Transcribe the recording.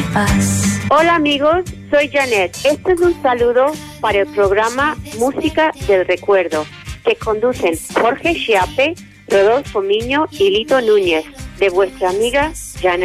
paz. Hola amigos, soy Janet. Este es un saludo para el programa Música del Recuerdo, que conducen Jorge Chiappe, Rodolfo Miño y Lito Núñez, de vuestra amiga Janet.